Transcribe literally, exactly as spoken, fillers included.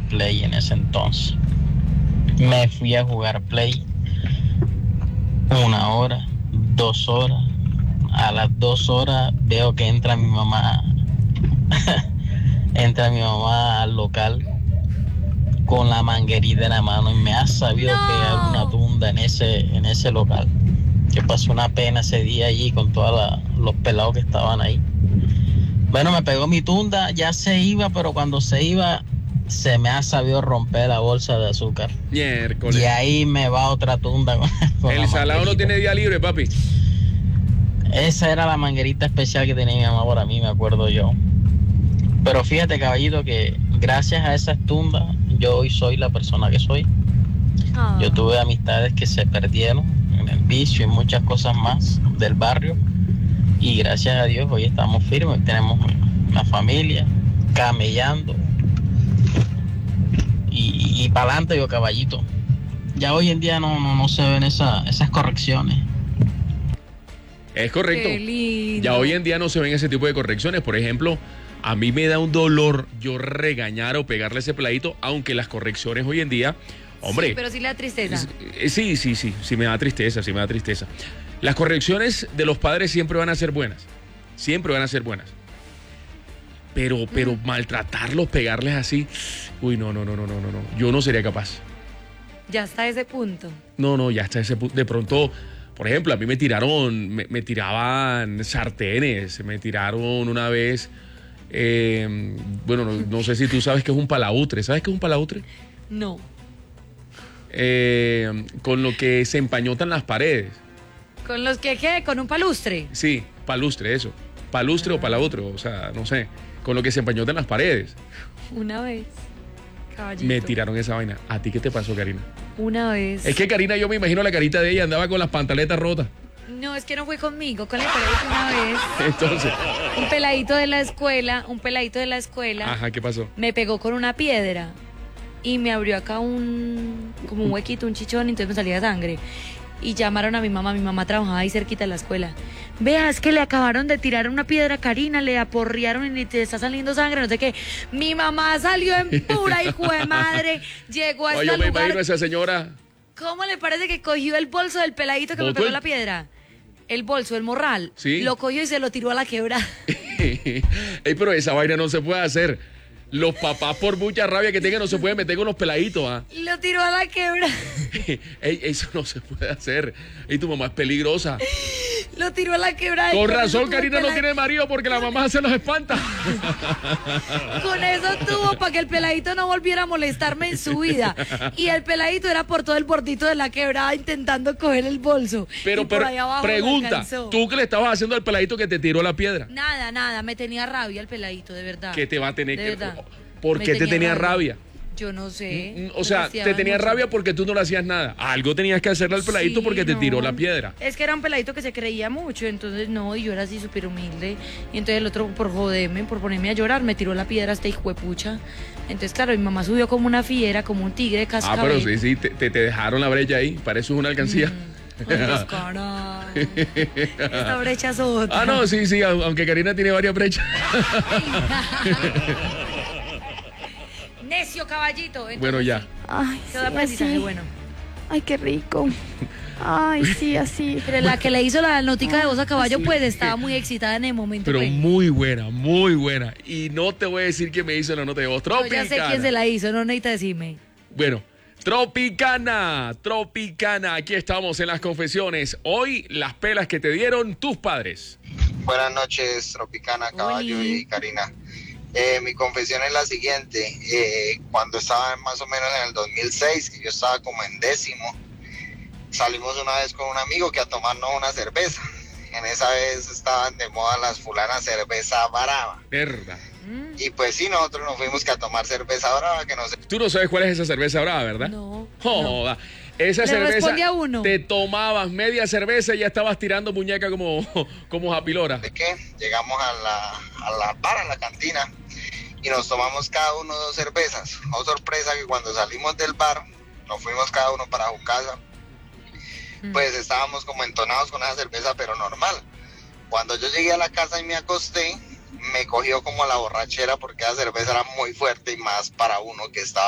Play en ese entonces. Me fui a jugar Play una hora, dos horas. A las dos horas veo que entra mi mamá, entra mi mamá al local con la manguerita en la mano y me ha sabido No. pegar una tunda en ese, en ese local. Que pasó una pena ese día allí con todos los pelados que estaban ahí. Bueno, me pegó mi tunda, ya se iba, pero cuando se iba, se me ha sabido romper la bolsa de azúcar. Miércoles. Y ahí me va otra tunda con, con El la salado no manguerita. tiene día libre, papi. Esa era la manguerita especial que tenía mi mamá para mí, me acuerdo yo. Pero fíjate, caballito, que gracias a esas tundas, yo hoy soy la persona que soy. Ah. Yo tuve amistades que se perdieron en el vicio y muchas cosas más del barrio. Y gracias a Dios hoy estamos firmes, tenemos una familia, camellando. Y, y, y para adelante yo, caballito. Ya hoy en día no, no, no se ven esa, esas correcciones. Es correcto. Qué lindo. Ya hoy en día no se ven ese tipo de correcciones. Por ejemplo, a mí me da un dolor yo regañar o pegarle ese peladito, aunque las correcciones hoy en día, hombre. Sí, pero sí le da tristeza. es- Sí, sí, sí, sí me da tristeza, sí me da tristeza. Las correcciones de los padres siempre van a ser buenas. Siempre van a ser buenas. Pero, pero Mm. maltratarlos, pegarles así, uy, no, no, no, no, no, no, no. Yo no sería capaz. Ya está ese punto. No, no, ya está ese punto. De pronto, por ejemplo, a mí me tiraron, me, me tiraban sartenes, me tiraron una vez, eh, bueno, no, no sé si tú sabes qué es un palautre. ¿Sabes qué es un palautre? No. Eh, con lo que se empañotan las paredes. ¿Con los que qué? ¿Con un palustre? Sí, palustre, eso. Palustre o palautre, o sea, no sé. Con lo que se empañotan las paredes. Una vez. Caballito. Me tiraron esa vaina. ¿A ti qué te pasó, Karina? Una vez. Es que Karina, yo me imagino la carita de ella, andaba con las pantaletas rotas. No, es que no fue conmigo, con el peladito una vez. Entonces, Un peladito de la escuela, un peladito de la escuela. ajá, ¿qué pasó? Me pegó con una piedra y me abrió acá un, como un huequito, un chichón, y entonces me salía sangre. Y llamaron a mi mamá, mi mamá trabajaba ahí cerquita de la escuela. Vea, es que le acabaron de tirar una piedra a Karina, le aporrearon y te está saliendo sangre, no sé qué. Mi mamá salió en pura hijo de madre, llegó a Oye, este yo me lugar. imagino a esa señora. ¿Cómo le parece que cogió el bolso del peladito que me ¿Botó pegó el- la piedra? El bolso, el morral. Sí. Lo cogió y se lo tiró a la quebrada. Ey, pero esa vaina no se puede hacer. Los papás, por mucha rabia que tengan, no se pueden meter con los peladitos, ¿ah? Lo tiró a la quebrada. Ey, eso no se puede hacer. Y tu mamá es peligrosa. Lo tiró a la quebrada. y Con eso razón, tuvo Karina no pela- tiene marido porque la mamá se los espanta. Con eso tuvo para que el peladito no volviera a molestarme en su vida. Y el peladito era por todo el bordito de la quebrada intentando coger el bolso. Pero, Y por pero ahí abajo me pregunta, alcanzó. ¿tú qué le estabas haciendo al peladito que te tiró la piedra? Nada, nada, me tenía rabia el peladito, de verdad. ¿Qué te va a tener De que...? verdad. ¿Por Me qué te tenía rabia? Yo no sé. Mm, O me sea, fastidiaba te tenía mucho. rabia porque tú no le hacías nada. Algo tenías que hacerle al peladito Sí, porque te no. tiró la piedra. Es que era un peladito que se creía mucho, entonces no, y yo era así súper humilde. Y entonces el otro, por joderme, por ponerme a llorar, me tiró la piedra hasta hijuepucha. Entonces, claro, mi mamá subió como una fiera, como un tigre Ah, cascabel. pero sí, sí, te, te- te dejaron la brecha ahí. Para eso es una alcancía. Mm. Ay, Dios, caray. Esta brecha es otra. Ah, no, sí, sí, au- aunque Karina tiene varias brechas. Necio caballito. Entonces, Bueno, ya. Ay, Todo sí, aprendizaje así. bueno. Ay, qué rico. Ay, sí, así. Pero la que le hizo la notica de voz a caballo, pues estaba muy excitada en el momento. Pero pues. muy buena, muy buena. Y no te voy a decir que me hizo la nota de voz. Yo ya sé Tropicana. quién se la hizo, no necesita decirme. Bueno, Tropicana, Tropicana. Aquí estamos en las confesiones. Hoy, las pelas que te dieron tus padres. Buenas noches, Tropicana, Caballo Oli. y Karina. Eh, mi confesión es la siguiente. Eh, cuando estaba más o menos en el dos mil seis, que yo estaba como en décimo, salimos una vez con un amigo que a tomarnos una cerveza. En esa vez estaban de moda las fulanas cerveza brava. Verdad. Y pues sí, nosotros nos fuimos que a tomar cerveza brava, que nos... Tú no sabes cuál es esa cerveza brava, ¿verdad? No. Joda. Esa Le cerveza. responde a uno. Te tomabas media cerveza y ya estabas tirando muñeca como, como Japilora. ¿De qué? Llegamos a la, a la bar, a la cantina, y nos tomamos cada uno dos cervezas. Oh, sorpresa que cuando salimos del bar, nos fuimos cada uno para su casa, pues estábamos como entonados con esa cerveza, pero normal. Cuando yo llegué a la casa y me acosté, me cogió como la borrachera porque la cerveza era muy fuerte y más para uno que estaba